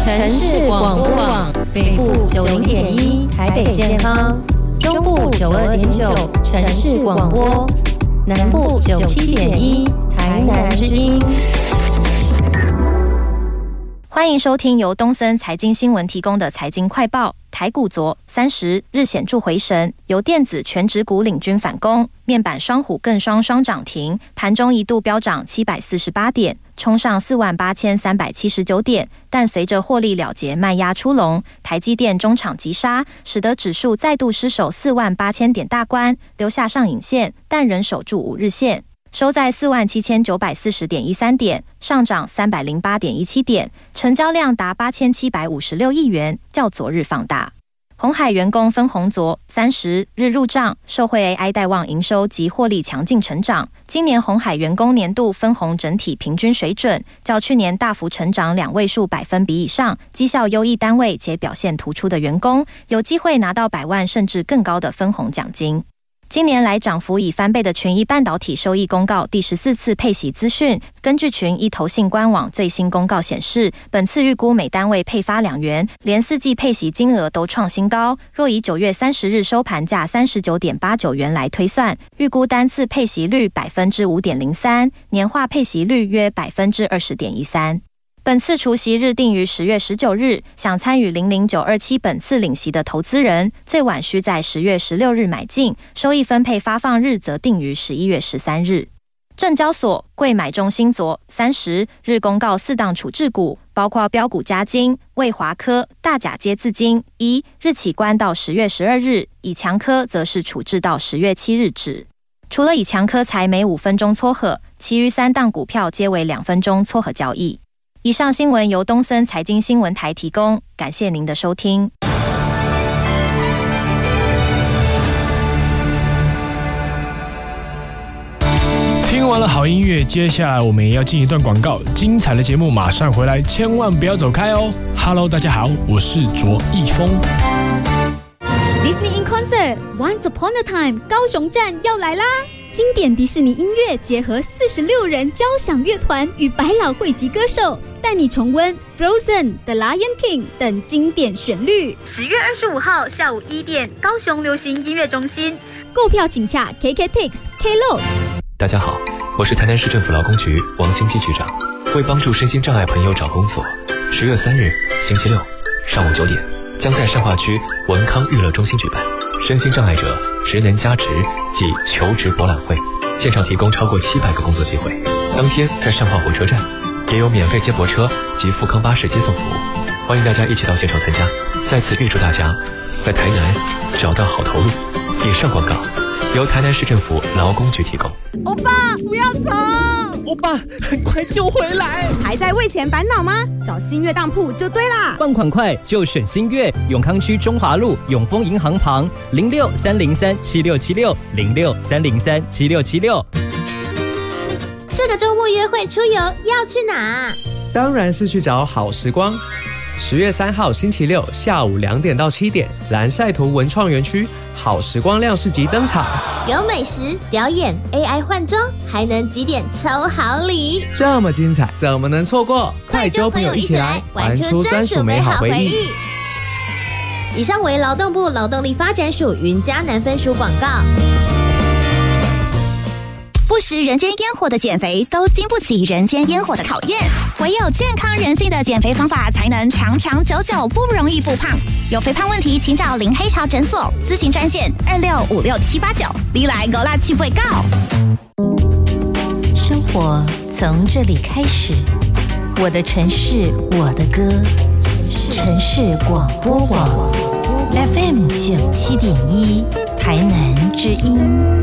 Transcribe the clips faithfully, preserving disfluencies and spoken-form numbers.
城市广播网，北部九零点一台北健康，中部九二点九城市广播，南部九七点一台南之音。 欢迎收听由东森财经新闻提供的财经快报。台股昨三十日显著回神，由电子全指股领军反攻，面板双虎更双双涨停，盘中一度飙涨七百四十八点，冲上四万八千三百七十九点，但随着获利了结卖压出笼，台积电中场急杀，使得指数再度失守四万八千点大关，留下上影线，但仍守住五日线。收在四万七千九百四十点一三点，上涨三百零八点一七点，成交量达八千七百五十六亿元，较昨日放大。鸿海员工分红昨三十日入账，受惠 A I 带旺营收及获利强劲成长。今年鸿海员工年度分红整体平均水准，较去年大幅成长两位数百分比以上，绩效优异单位且表现突出的员工，有机会拿到百万甚至更高的分红奖金。今年来涨幅已翻倍的群益半导体收益公告第十四次配息资讯，根据群益投信官网最新公告显示，本次预估每单位配发两元，连四季配息金额都创新高。若以九月三十日收盘价三十九点八九元来推算，预估单次配息率百分之五点零三，年化配息率约百分之二十点一三。本次除息日定于十月十九日，想参与零零九二七本次领息的投资人，最晚需在十月十六日买进，收益分配发放日则定于十一月十三日。证交所柜买中心昨三十日公告四档处置股，包括标股嘉金、卫华科、大甲街自金，一日起关到十月十二日，以强科则是处置到十月七日止。除了以强科才每五分钟撮合，其余三档股票皆为两分钟撮合交易。以上新闻由东森财经新闻台提供，感谢您的收听。 听完了好音乐，接下来我们也要进一段广告，精彩的节目马上回来，千万不要走开哦。Hello， 大家好，我是卓一峰。 Disney in Concert Once Upon a Time 高雄站要来啦！经典迪士尼音乐结合四十六人交响乐团与百老汇级歌手，带你重温 Frozen、The Lion King 等经典旋律。十月二十五号下午一点，高雄流行音乐中心。购票请洽 K K Tix Kload。 大家好，我是台南市政府劳工局王兴基局长。为帮助身心障碍朋友找工作，十月三日星期六上午九点，将在善化区文康娱乐中心举办身心障碍者职能加值及求职博览会，现场提供超过七百个工作机会。当天在善化火车站也有免费接驳车及富康巴士接送服务，欢迎大家一起到现场参加。在此预祝大家在台南找到好投入。以上广告由台南市政府劳工局提供。 欧巴，不要走！ 欧巴，很快就回来。 还在为钱烦恼吗？找新月当铺就对啦。 放款快就选新月，永康区中华路永丰银行旁零六三零三七六七六零六三零三七六七六。 这个周末约会出游要去哪？ 当然是去找好时光。十月三号星期六下午两点到七点，蓝晒图文创园区好时光亮市集登场， 有美食表演、A I 换装，还能集点抽好礼， 这么精彩，怎么能错过？快揪朋友一起来，玩出专属美好回忆。 以上为劳动部劳动力发展署云嘉南分署广告。 不食人间烟火的减肥，都经不起人间烟火的考验。唯有健康人性的减肥方法，才能长长久久不容易复胖。有肥胖问题，请找林黑潮诊所咨询专线二六五六七八九。你来勾拉去会告。 生活从这里开始，我的城市，我的歌，城市广播网 F M 九七点一，台南之音。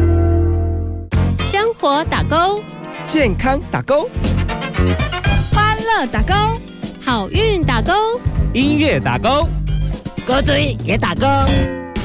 生活打勾， 健康打勾， 欢乐打勾， 好运打勾， 音乐打勾， 歌嘴也打勾。